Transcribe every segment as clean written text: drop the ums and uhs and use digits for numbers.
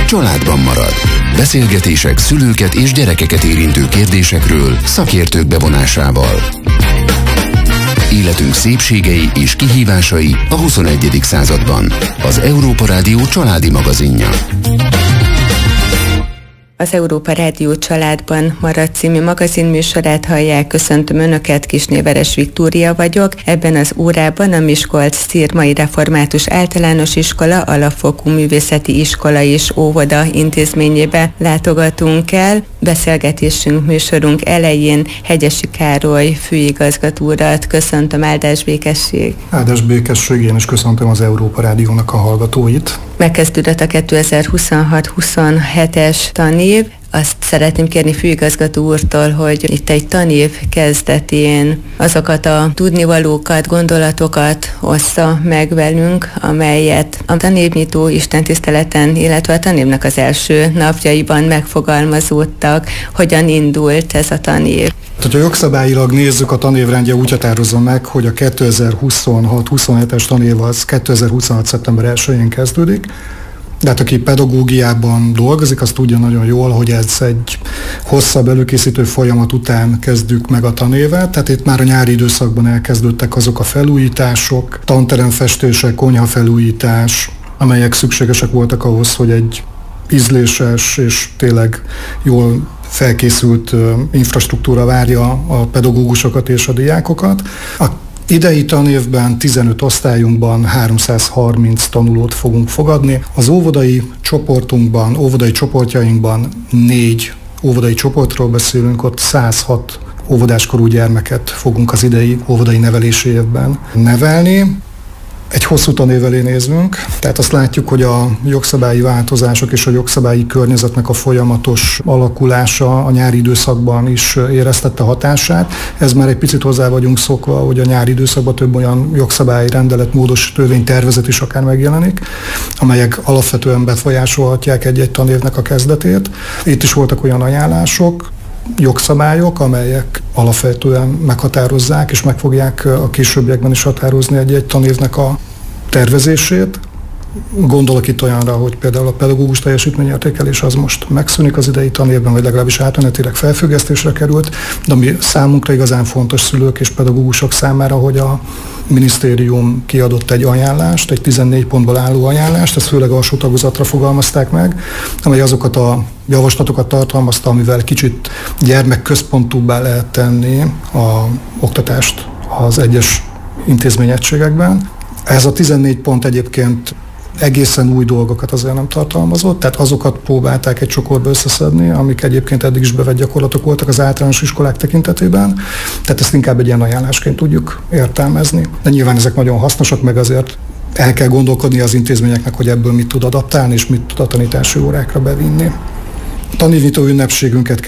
családban marad. Beszélgetések szülőket és gyerekeket érintő kérdésekről szakértők bevonásával. Életünk szépségei és kihívásai a 21. században. Az Európa Rádió családi magazinja. Az Európa Rádió Családban marad című magazinműsorát hallják. Köszöntöm Önöket, Kisnéveres Viktória vagyok. Ebben az órában a Miskolc-Szirmai Református Általános Iskola, Alapfokú Művészeti Iskola és Óvoda intézményébe látogatunk el. Beszélgetésünk, műsorunk elején Hegyesi Károly főigazgató urat köszöntöm. Áldás békesség! Áldás békesség, én is köszöntöm az Európa Rádiónak a hallgatóit. Megkezdődött a 2026-27-es tanév. Azt szeretném kérni főigazgató úrtól, hogy itt egy tanév kezdetén azokat a tudnivalókat, gondolatokat ossza meg velünk, amelyet a tanévnyitó istentiszteleten, illetve a tanévnek az első napjaiban megfogalmazódtak. Hogyan indult ez a tanév? Ha jogszabályilag nézzük, a tanévrendje úgy határozza meg, hogy a 2026-27-es tanév az 2026. szeptember 1-én kezdődik. De hát aki pedagógiában dolgozik, az tudja nagyon jól, hogy ez egy hosszabb előkészítő folyamat után kezdjük meg a tanévet. Tehát itt már a nyári időszakban elkezdődtek azok a felújítások, tanteremfestések, konyhafelújítás, amelyek szükségesek voltak ahhoz, hogy egy ízléses és tényleg jól felkészült infrastruktúra várja a pedagógusokat és a diákokat. A idei tanévben 15 osztályunkban 330 tanulót fogunk fogadni. Az óvodai csoportjainkban 4 óvodai csoportról beszélünk, ott 106 óvodáskorú gyermeket fogunk az idei óvodai nevelési évben nevelni. Egy hosszú tanév elé nézünk, tehát azt látjuk, hogy a jogszabályi változások és a jogszabályi környezetnek a folyamatos alakulása a nyári időszakban is éreztette hatását. Ez már egy picit hozzá vagyunk szokva, hogy a nyári időszakban több olyan jogszabályi rendelet, módos törvénytervezet is akár megjelenik, amelyek alapvetően befolyásolhatják egy-egy tanévnek a kezdetét. Itt is voltak olyan ajánlások, jogszabályok, amelyek alapvetően meghatározzák, és meg fogják a későbbiekben is határozni egy-egy tanévnek a tervezését. Gondolok itt olyanra, hogy például a pedagógus teljesítményértékelés az most megszűnik az idei tanévben, vagy legalábbis átmenetileg felfüggesztésre került, de ami számunkra igazán fontos szülők és pedagógusok számára, hogy a minisztérium kiadott egy ajánlást, egy 14 pontból álló ajánlást, ezt főleg alsó tagozatra fogalmazták meg, amely azokat a javaslatokat tartalmazta, amivel kicsit gyermekközpontúbbá lehet tenni a oktatást az egyes intézményegységekben. Ez a 14 pont egyébként egészen új dolgokat azért nem tartalmazott, tehát azokat próbálták egy csokorba összeszedni, amik egyébként eddig is bevett gyakorlatok voltak az általános iskolák tekintetében, tehát ezt inkább egy ilyen ajánlásként tudjuk értelmezni. De nyilván ezek nagyon hasznosak, meg azért el kell gondolkodni az intézményeknek, hogy ebből mit tud adaptálni, és mit tud a tanítási órákra bevinni. A tanévnyitó ünnepségünket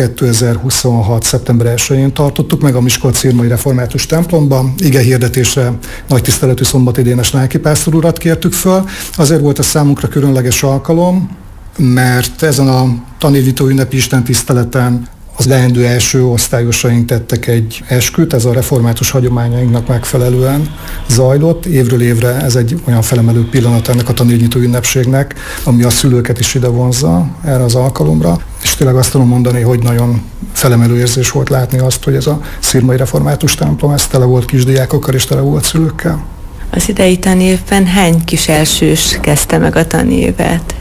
2026. szeptember 1-én tartottuk meg a Miskolc-Szirmai Református templomban. Igehirdetésre nagy tiszteletű Szombati Dénes lelkipásztor urat kértük föl. Azért volt ez számunkra különleges alkalom, mert ezen a tanévnyitó ünnepi istentiszteleten az leendő első osztályosaink tettek egy esküt, ez a református hagyományainknak megfelelően zajlott. Évről évre ez egy olyan felemelő pillanat ennek a tanévnyitó ünnepségnek, ami a szülőket is ide vonzza erre az alkalomra. És tényleg azt tudom mondani, hogy nagyon felemelő érzés volt látni azt, hogy ez a Szirmai Református templom, ez tele volt kisdiákokkal és tele volt szülőkkel. Az idei tanévben hány kis elsős kezdte meg a tanévet?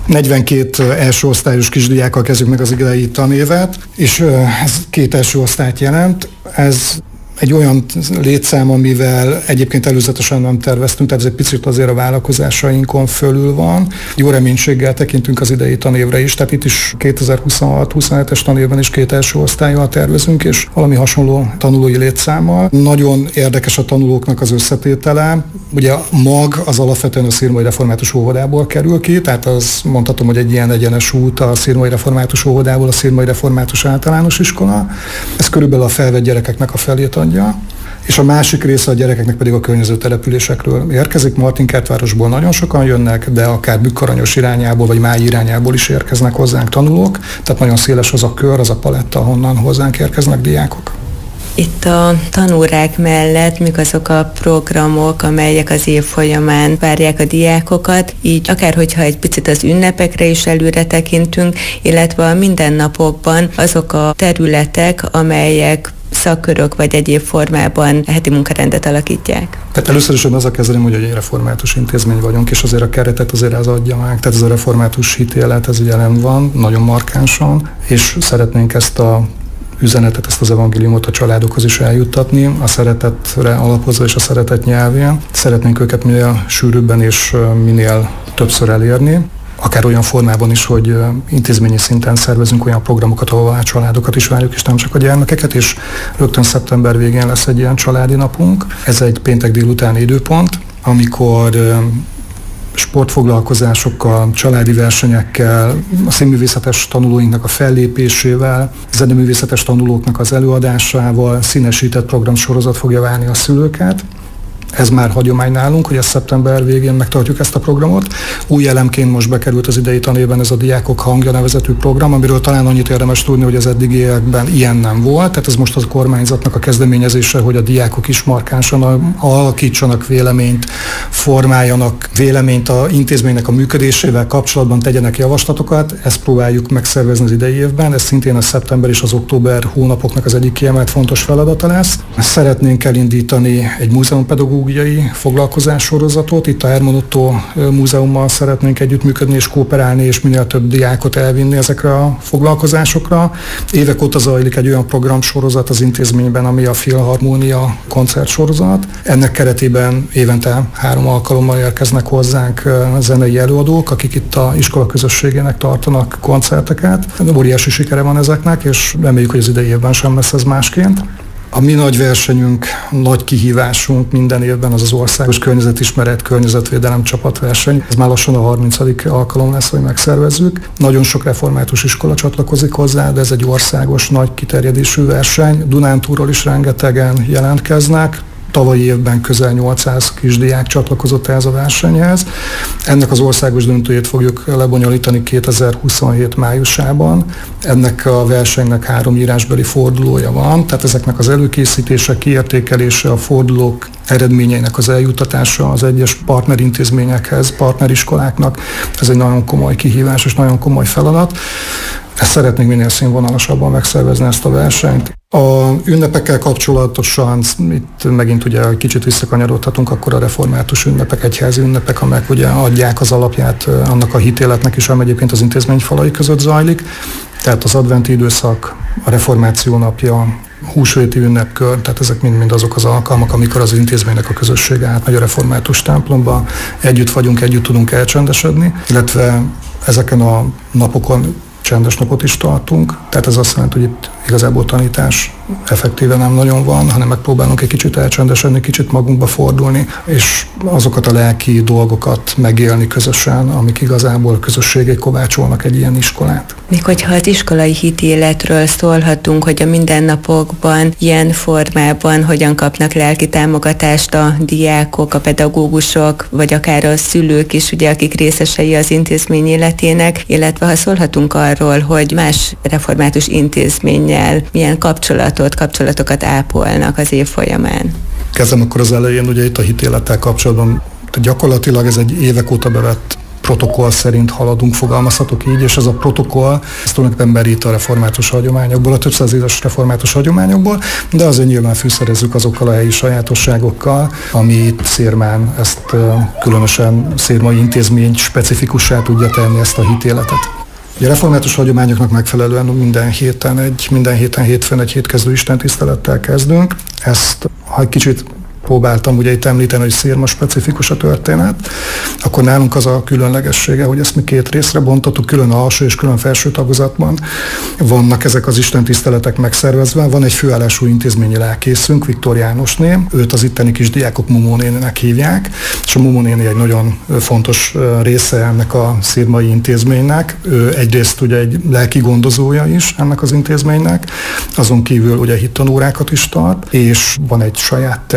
42 első osztályos kisdiákkal kezdjük meg az idei tanévet, és ez 2 első osztályt jelent. Ez egy olyan létszám, amivel egyébként előzetesen nem terveztünk, tehát ez egy picit azért a vállalkozásainkon fölül van. Jó reménységgel tekintünk az idei tanévre is, tehát itt is 2026-27-es tanévben is 2 első osztállyal tervezünk, és valami hasonló tanulói létszámmal. Nagyon érdekes a tanulóknak az összetétele. Ugye a mag az alapvetően a Szirmai Református Óvodából kerül ki, tehát az mondhatom, hogy egy ilyen egyenes út a Szirmai Református Óvodából a Szirmai Református Általános Iskola. Ez körülbelül a felvett gyerekeknek a felét adja, és a másik része a gyerekeknek pedig a környező településekről érkezik. Martinkertvárosból nagyon sokan jönnek, de akár Bükk-Aranyos irányából vagy Máj irányából is érkeznek hozzánk tanulók, tehát nagyon széles az a kör, az a paletta, honnan hozzánk érkeznek diákok. Itt a tanórák mellett mik azok a programok, amelyek az év folyamán várják a diákokat, így akár hogyha egy picit az ünnepekre is előre tekintünk, illetve a mindennapokban azok a területek, amelyek szakkörök vagy egyéb formában a heti munkarendet alakítják. Tehát először is azzal kezdeném, hogy egy református intézmény vagyunk, és azért a keretet azért az adja meg. Tehát ez a református hitélet, ez jelen van, nagyon markánsan, és szeretnénk ezt a üzenetet, ezt az evangéliumot a családokhoz is eljuttatni, a szeretetre alapozva és a szeretet nyelvén. Szeretnénk őket minél sűrűbben és minél többször elérni. Akár olyan formában is, hogy intézményi szinten szervezünk olyan programokat, ahol a családokat is várjuk, és nem csak a gyermekeket, és rögtön szeptember végén lesz egy ilyen családi napunk. Ez egy péntek délutáni időpont, amikor sportfoglalkozásokkal, családi versenyekkel, a színművészetes tanulóinknak a fellépésével, zeneművészetes tanulóknak az előadásával színesített programsorozat fogja várni a szülőket. Ez már hagyomány nálunk, hogy ezt szeptember végén megtartjuk ezt a programot. Új elemként most bekerült az idei tanévben ez a Diákok Hangja nevezetű program, amiről talán annyit érdemes tudni, hogy az eddigiekben ilyen nem volt. Tehát ez most a kormányzatnak a kezdeményezése, hogy a diákok is markánsan alakítsanak véleményt, formáljanak véleményt a intézménynek a működésével kapcsolatban, tegyenek javaslatokat. Ezt próbáljuk megszervezni az idei évben. Ez szintén a szeptember és az október hónapoknak az egyik kiemelt fontos feladata lesz. Szeretnénk elindítani egy múzeumpedagógiai foglalkozássorozatot. Itt a Herman Otto Múzeummal szeretnénk együttműködni és kooperálni, és minél több diákot elvinni ezekre a foglalkozásokra. Évek óta zajlik egy olyan programsorozat az intézményben, ami a Filharmónia koncertsorozat. Ennek keretében évente 3 alkalommal érkeznek hozzánk zenei előadók, akik itt a iskola közösségének tartanak koncerteket. Óriási sikere van ezeknek, és reméljük, hogy az idei évben sem lesz ez másként. A mi nagy versenyünk, nagy kihívásunk minden évben az országos környezetismeret, környezetvédelem csapatverseny. Ez már lassan a 30. alkalom lesz, hogy megszervezzük. Nagyon sok református iskola csatlakozik hozzá, de ez egy országos, nagy kiterjedésű verseny. Dunántúlról is rengetegen jelentkeznek. Tavalyi évben közel 800 kisdiák csatlakozott ehhez a versenyhez. Ennek az országos döntőjét fogjuk lebonyolítani 2027 májusában. Ennek a versenynek 3 írásbeli fordulója van, tehát ezeknek az előkészítése, kiértékelése, a fordulók eredményeinek az eljuttatása az egyes partnerintézményekhez, partneriskoláknak. Ez egy nagyon komoly kihívás és nagyon komoly feladat. Ezt szeretnénk minél színvonalasabban megszervezni ezt a versenyt. A ünnepekkel kapcsolatosan itt megint ugye kicsit visszakanyarodhatunk, akkor a református ünnepek, egyházi ünnepek, amelyek ugye adják az alapját annak a hitéletnek is, ami egyébként az intézmény falai között zajlik. Tehát az adventi időszak, a reformáció napja, húsvéti ünnepkör, tehát ezek mind azok az alkalmak, amikor az intézménynek a közössége átmegy a református templomba, együtt vagyunk, együtt tudunk elcsendesedni, illetve ezeken a napokon csendes napot is tartunk, tehát ez azt jelenti, hogy itt igazából tanítás effektíven nem nagyon van, hanem megpróbálunk egy kicsit elcsendesedni, kicsit magunkba fordulni, és azokat a lelki dolgokat megélni közösen, amik igazából közösségé kovácsolnak egy ilyen iskolát. Még hogyha az iskolai hitéletről szólhatunk, hogy a mindennapokban, ilyen formában hogyan kapnak lelki támogatást a diákok, a pedagógusok, vagy akár a szülők is, ugye, akik részesei az intézmény életének, illetve ha szólhatunk arról, hogy más református intézménnyel milyen kapcsolatokat ápolnak az év folyamán. Kezdem akkor az elején, ugye itt a hitélettel kapcsolatban, gyakorlatilag ez egy évek óta bevett protokoll szerint haladunk, fogalmazhatok így, és ez a protokoll, ez tulajdonképpen merít a református hagyományokból, a több száz éves református hagyományokból, de azért nyilván fűszerezzük azokkal a helyi sajátosságokkal, ami itt Szirmán ezt különösen szirmai intézmény specifikussá tudja tenni ezt a hitéletet. A református hagyományoknak megfelelően minden héten hétfőn egy hétkezdő istentisztelettel kezdünk. Ezt, ha egy kicsit próbáltam ugye itt említeni, hogy Szirma specifikus a történet, akkor nálunk az a különlegessége, hogy ezt mi 2 részre bontottuk, külön alsó és külön felső tagozatban vannak ezek az istentiszteletek megszervezve. Van egy főállású intézményi lelkészünk, Viktor Jánosné, őt az itteni kisdiákok Mumó néninek hívják, és a Mumó néni egy nagyon fontos része ennek a szirmai intézménynek. Ő egyrészt ugye egy lelki gondozója is ennek az intézménynek, azon kívül ugye hittanórákat is tart, és van egy saját terme,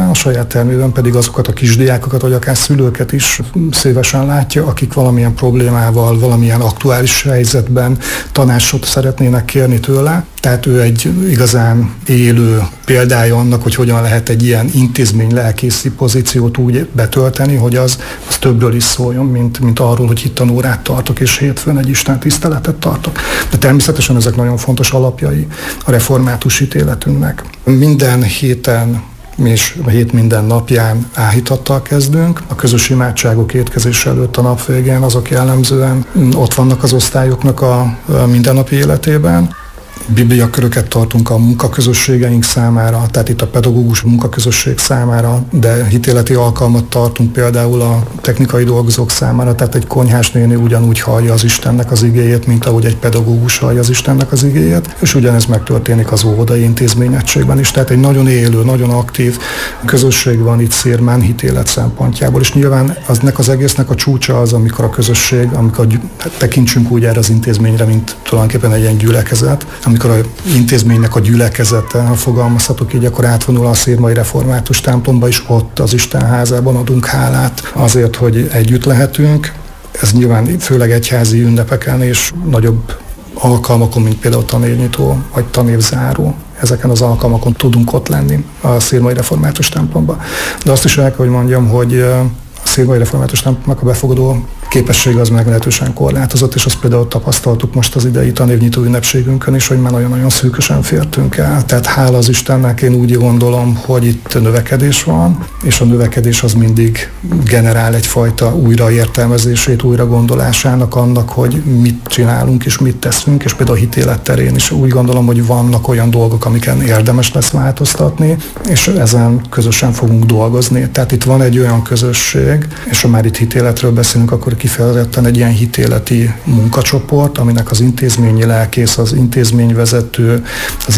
a saját termében pedig azokat a kisdiákokat, vagy akár szülőket is szívesen látja, akik valamilyen problémával, valamilyen aktuális helyzetben tanácsot szeretnének kérni tőle. Tehát ő egy igazán élő példája annak, hogy hogyan lehet egy ilyen intézmény lelkészi pozíciót úgy betölteni, hogy az többről is szóljon, mint arról, hogy hittanórát tartok, és hétfőn egy Isten tiszteletet tartok. De természetesen ezek nagyon fontos alapjai a református hitéletünknek. Minden héten és a hét minden napján áhítattal kezdünk. A közös imádságok étkezés előtt a nap végén azok jellemzően ott vannak az osztályoknak a mindennapi életében. Bibliaköröket tartunk a munkaközösségeink számára, tehát itt a pedagógus munkaközösség számára, de hitéleti alkalmat tartunk például a technikai dolgozók számára, tehát egy konyhás néni ugyanúgy hallja az Istennek az igéjét, mint ahogy egy pedagógus hallja az Istennek az igéjét, és ugyanez megtörténik az óvodai intézményegységben is, tehát egy nagyon élő, nagyon aktív közösség van itt Szirmán hitélet szempontjából, és nyilván az egésznek a csúcsa az, amikor a közösség, amikor tekintsünk úgy erre az intézményre, mint tulajdonképpen egy ilyen gyülekezet, amikor az intézménynek a gyülekezete, ha fogalmazhatok így, akkor átvonul a Szirmai Református templomba, és ott az Isten házában adunk hálát azért, hogy együtt lehetünk. Ez nyilván főleg egyházi ünnepeken és nagyobb alkalmakon, mint például tanévnyitó vagy tanévzáró. Ezeken az alkalmakon tudunk ott lenni a Szirmai Református templomba. De azt is el kell, hogy mondjam, hogy a Szirmai Református templomnak a befogadó képessége az meglehetősen korlátozott, és azt például tapasztaltuk most az idei tanévnyitó ünnepségünkön is, hogy már nagyon-nagyon szűkösen fértünk el. Tehát hála az Istennek, én úgy gondolom, hogy itt növekedés van, és a növekedés az mindig generál egyfajta újraértelmezését, újragondolásának annak, hogy mit csinálunk és mit teszünk, és például a hitélet terén is úgy gondolom, hogy vannak olyan dolgok, amiken érdemes lesz változtatni, és ezen közösen fogunk dolgozni. Tehát itt van egy olyan közösség, és ha már itt hitéletről beszélünk, akkor kifejezetten egy ilyen hitéleti munkacsoport, aminek az intézményi lelkész, az intézményvezető, az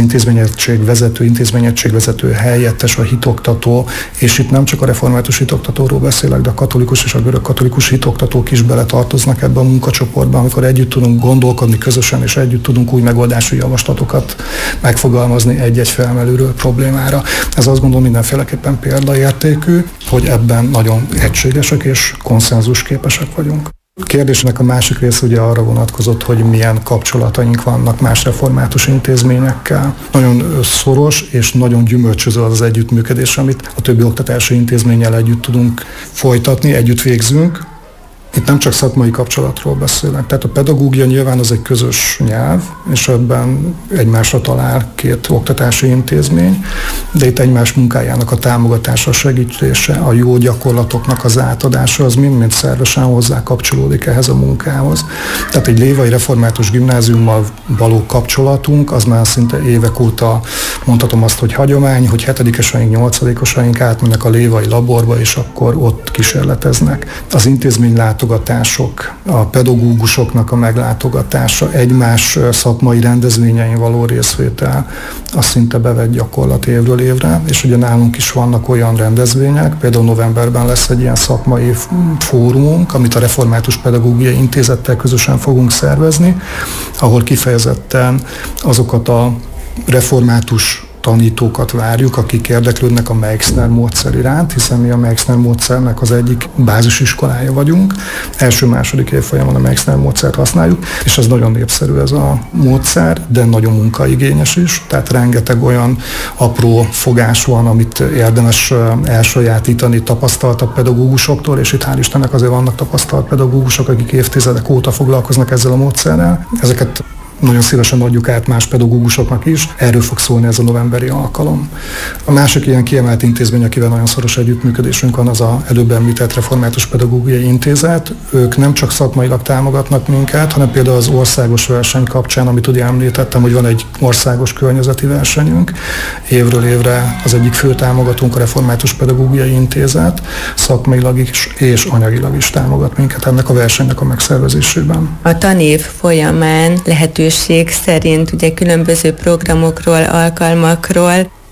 intézményegységvezető helyettes, a hitoktató, és itt nem csak a református hitoktatóról beszélek, de a katolikus és a görög katolikus hitoktatók is beletartoznak ebbe a munkacsoportba, amikor együtt tudunk gondolkodni közösen, és együtt tudunk új megoldási javaslatokat megfogalmazni egy-egy felmerülő problémára. Ez azt gondolom mindenféleképpen példaértékű, hogy ebben nagyon egységesek és konszenzusképesek vagyunk. A kérdésnek a másik része ugye arra vonatkozott, hogy milyen kapcsolataink vannak más református intézményekkel. Nagyon szoros és nagyon gyümölcsöző az együttműködés, amit a többi oktatási intézménnyel együtt tudunk folytatni, együtt végzünk. Itt nem csak szakmai kapcsolatról beszélek. Tehát a pedagógia nyilván az egy közös nyelv, és ebben egymásra talál két oktatási intézmény, de itt egymás munkájának a támogatása, a segítése, a jó gyakorlatoknak az átadása, az mind-mind szervesen hozzá kapcsolódik ehhez a munkához. Tehát egy lévai református gimnáziummal való kapcsolatunk, az már szinte évek óta mondhatom azt, hogy hagyomány, hogy 7-eseink, 8-osaink átmennek a lévai laborba, és akkor ott kísérleteznek. Az intézmény látogatások, a pedagógusoknak a meglátogatása, egymás szakmai rendezvényein való részvétel, az szinte bevett gyakorlat évről évre, és ugye nálunk is vannak olyan rendezvények, például novemberben lesz egy ilyen szakmai fórumunk, amit a Református Pedagógiai Intézettel közösen fogunk szervezni, ahol kifejezetten azokat a református tanítókat várjuk, akik érdeklődnek a Meixner módszer iránt, hiszen mi a Meixner módszernek az egyik bázisiskolája vagyunk. Első-második évfolyamon a Meixner módszert használjuk, és ez nagyon népszerű ez a módszer, de nagyon munkaigényes is, tehát rengeteg olyan apró fogás van, amit érdemes elsajátítani tapasztaltabb pedagógusoktól, és itt hál' Istennek azért vannak tapasztalt pedagógusok, akik évtizedek óta foglalkoznak ezzel a módszerrel. Ezeket nagyon szívesen adjuk át más pedagógusoknak is. Erről fog szólni ez a novemberi alkalom. A másik ilyen kiemelt intézmény, akivel nagyon szoros együttműködésünk van, az az előbb említett Református Pedagógiai Intézet. Ők nem csak szakmailag támogatnak minket, hanem például az országos verseny kapcsán, amit ugye említettem, hogy van egy országos környezeti versenyünk. Évről évre az egyik fő támogatónk a Református Pedagógiai Intézet, szakmailag is és anyagilag is támogat minket ennek a versenynek a megszervezésében. A tanév folyamán lehetőség szerint ugye különböző programokról, alkalmakról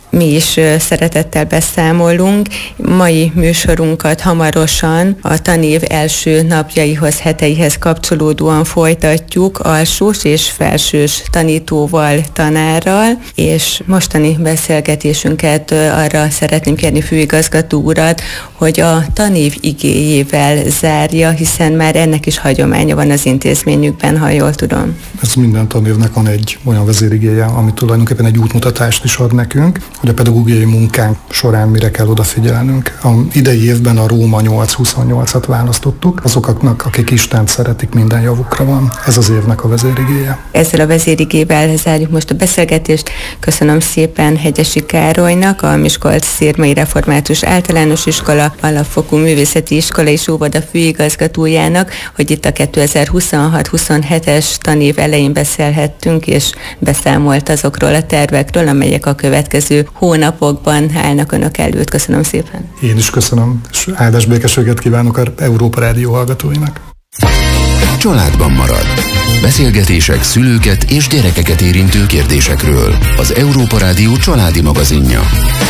mi is szeretettel beszámolunk. Mai műsorunkat hamarosan a tanév első napjaihoz, heteihez kapcsolódóan folytatjuk alsós és felsős tanítóval, tanárral, és mostani beszélgetésünket arra szeretném kérni főigazgató urat, hogy a tanév igéjével zárja, hiszen már ennek is hagyománya van az intézményükben, ha jól tudom. Ez minden tanévnek van egy olyan vezérigéje, ami tulajdonképpen egy útmutatást is ad nekünk, hogy a pedagógiai munkánk során mire kell odafigyelnünk. A idei évben a Róma 8:28-at választottuk, azoknak, akik Istent szeretik, minden javukra van. Ez az évnek a vezérigéje. Ezzel a vezérigével zárjuk most a beszélgetést. Köszönöm szépen Hegyesi Károlynak, a Miskolc-Szirmai Református Általános Iskola Alapfokú Művészeti Iskola és Óvoda főigazgatójának, hogy itt a 2026-27-es tanév elején beszélhettünk, és beszámolt azokról a tervekről, amelyek a következő hónapokban állnak önök előtt. Köszönöm szépen. Én is köszönöm, és áldás békességet kívánok a Európa Rádió hallgatóinak. Családban marad. Beszélgetések szülőket és gyerekeket érintő kérdésekről. Az Európa Rádió családi magazinja.